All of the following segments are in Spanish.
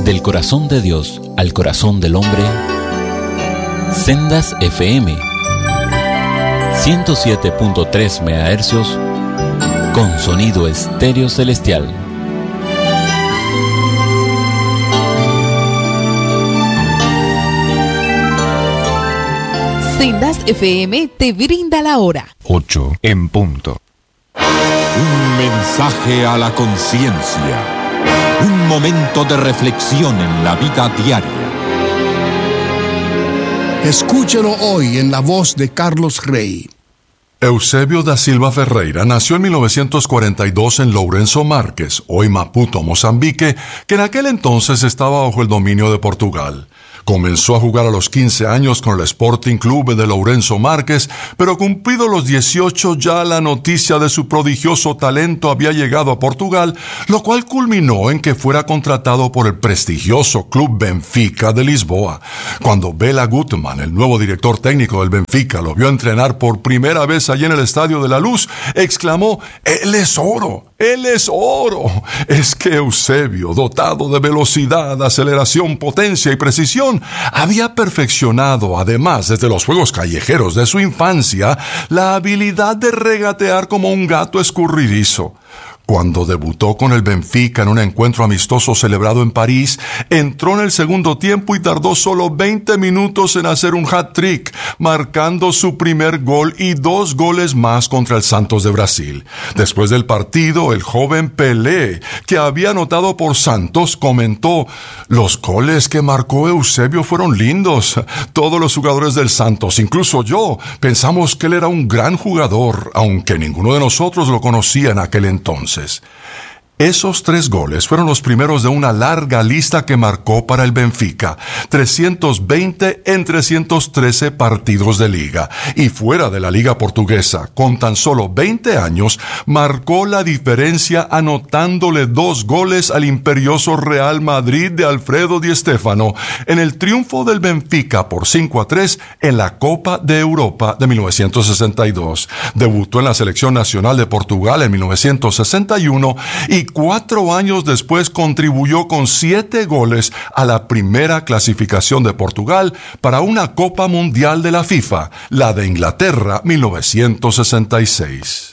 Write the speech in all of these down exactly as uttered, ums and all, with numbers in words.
Del corazón de Dios al corazón del hombre, Sendas F M, ciento siete punto tres megahercios, con sonido estéreo celestial. Sendas F M te brinda la hora. ocho en punto. Un mensaje a la conciencia. Un momento de reflexión en la vida diaria. Escúchelo hoy en la voz de Carlos Rey. Eusebio da Silva Ferreira nació en mil novecientos cuarenta y dos en Lourenço Marques, hoy Maputo, Mozambique, que en aquel entonces estaba bajo el dominio de Portugal. Comenzó a jugar a los quince años con el Sporting Club de Lourenço Marques, pero cumplidos los dieciocho ya la noticia de su prodigioso talento había llegado a Portugal, lo cual culminó en que fuera contratado por el prestigioso Club Benfica de Lisboa. Cuando Bela Gutmann, el nuevo director técnico del Benfica, lo vio entrenar por primera vez allí en el Estadio de la Luz, exclamó: ¡Él es oro! ¡Él es oro! Es que Eusebio, dotado de velocidad, aceleración, potencia y precisión, había perfeccionado, además desde los juegos callejeros de su infancia, la habilidad de regatear como un gato escurridizo. Cuando debutó con el Benfica en un encuentro amistoso celebrado en París, entró en el segundo tiempo y tardó solo veinte minutos en hacer un hat-trick, marcando su primer gol y dos goles más contra el Santos de Brasil. Después del partido, el joven Pelé, que había anotado por Santos, comentó: «Los goles que marcó Eusebio fueron lindos. Todos los jugadores del Santos, incluso yo, pensamos que él era un gran jugador, aunque ninguno de nosotros lo conocía en aquel entonces». Esos tres goles fueron los primeros de una larga lista que marcó para el Benfica, trescientos veinte en trescientos trece partidos de liga, y fuera de la liga portuguesa, con tan solo veinte años, marcó la diferencia anotándole dos goles al imperioso Real Madrid de Alfredo Di Stéfano en el triunfo del Benfica por cinco a tres en la Copa de Europa de mil novecientos sesenta y dos. Debutó en la selección nacional de Portugal en mil novecientos sesenta y uno y cuatro años después contribuyó con siete goles a la primera clasificación de Portugal para una Copa Mundial de la FIFA, la de Inglaterra mil novecientos sesenta y seis.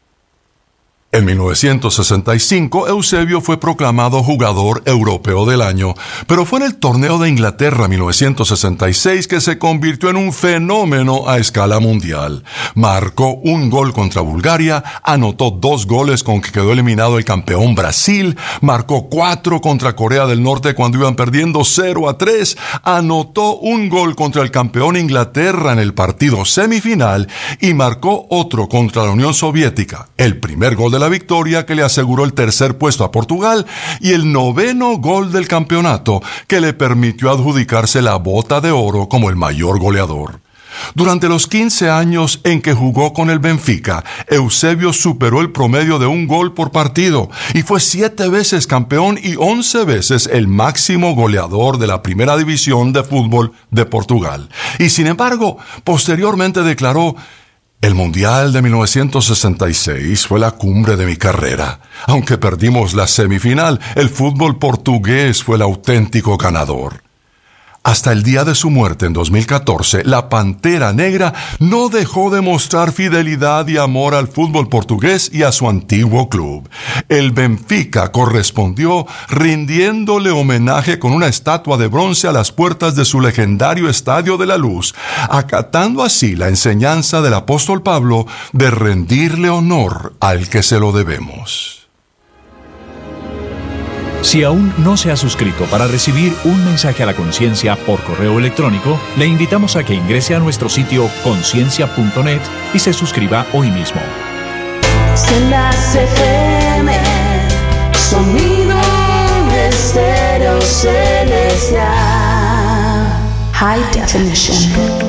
En mil novecientos sesenta y cinco, Eusebio fue proclamado jugador europeo del año, pero fue en el torneo de Inglaterra mil novecientos sesenta y seis que se convirtió en un fenómeno a escala mundial. Marcó un gol contra Bulgaria, anotó dos goles con que quedó eliminado el campeón Brasil, marcó cuatro contra Corea del Norte cuando iban perdiendo cero a tres, anotó un gol contra el campeón Inglaterra en el partido semifinal y marcó otro contra la Unión Soviética, el primer gol de la victoria que le aseguró el tercer puesto a Portugal y el noveno gol del campeonato que le permitió adjudicarse la bota de oro como el mayor goleador. Durante los quince años en que jugó con el Benfica, Eusebio superó el promedio de un gol por partido y fue siete veces campeón y once veces el máximo goleador de la primera división de fútbol de Portugal. Y sin embargo, posteriormente declaró: «El Mundial de mil novecientos sesenta y seis fue la cumbre de mi carrera. Aunque perdimos la semifinal, el fútbol portugués fue el auténtico ganador». Hasta el día de su muerte en dos mil catorce, la Pantera Negra no dejó de mostrar fidelidad y amor al fútbol portugués y a su antiguo club. El Benfica correspondió rindiéndole homenaje con una estatua de bronce a las puertas de su legendario Estadio de la Luz, acatando así la enseñanza del apóstol Pablo de rendirle honor al que se lo debemos. Si aún no se ha suscrito para recibir un mensaje a la conciencia por correo electrónico, le invitamos a que ingrese a nuestro sitio conciencia punto net y se suscriba hoy mismo. Sendas F M, sonido estéreo celestial, high definition.